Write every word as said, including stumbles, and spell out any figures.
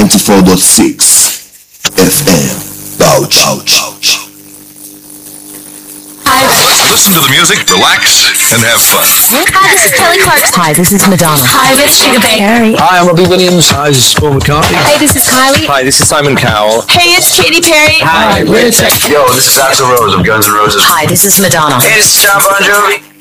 ninety-four point six F M. Bauchi. Bauchi. Listen to the music, relax, and have fun. Hi, this is Kelly Clarkson. Hi, this is Madonna. Hi, this is Sugar Baby. Hi, I'm Robbie Williams. Hi, this is Paul McCartney. Hey, this is Kylie. Hi, this is Simon Cowell. Hey, it's Katy Perry. Hi, we're Tech. Yo, this is Axl Rose of Guns N' Roses. Hi, this is Madonna. Hey, this is John Bon Jovi.